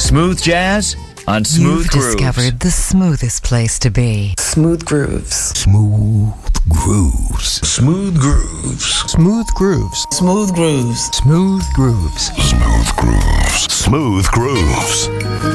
Smooth jazz on Smooth You've Grooves. discovered the smoothest place to be. Smooth Grooves. Smooth Grooves. Smooth Grooves. Smooth Grooves. Smooth Grooves. Smooth Grooves. Smooth Grooves. Smooth Grooves.